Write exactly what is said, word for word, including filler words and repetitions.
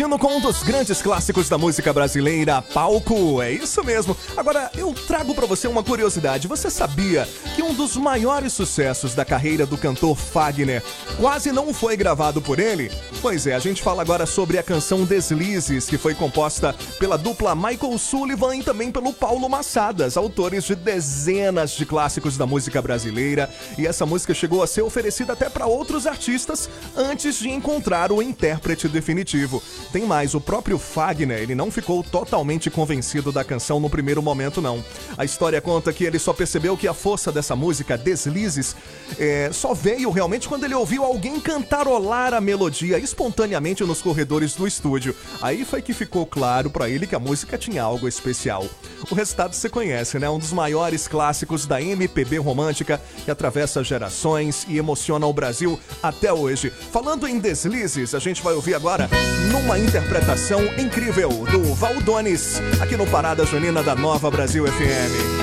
Com um dos grandes clássicos da música brasileira, Palco, é isso mesmo. Agora, eu trago pra você uma curiosidade. Você sabia que um dos maiores sucessos da carreira do cantor Fagner quase não foi gravado por ele? Pois é, a gente fala agora sobre a canção Deslizes, que foi composta pela dupla Michael Sullivan e também pelo Paulo Massadas, autores de dezenas de clássicos da música brasileira. E essa música chegou a ser oferecida até para outros artistas antes de encontrar o intérprete definitivo. Tem mais, o próprio Fagner, ele não ficou totalmente convencido da canção no primeiro momento, não. A história conta que ele só percebeu que a força dessa música, Deslizes, é, só veio realmente quando ele ouviu alguém cantarolar a melodia espontaneamente nos corredores do estúdio. Aí foi que ficou claro pra ele que a música tinha algo especial. O resultado você conhece, né? Um dos maiores clássicos da M P B romântica que atravessa gerações e emociona o Brasil até hoje. Falando em Deslizes, a gente vai ouvir agora numa interpretação incrível do Valdones, aqui no Parada Junina da Nova Brasil F M.